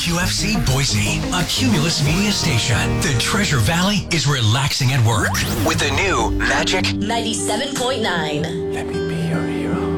WQFC Boise, a Cumulus Media station. The Treasure Valley is relaxing at work with the new Magic 97.9. Let me be your hero.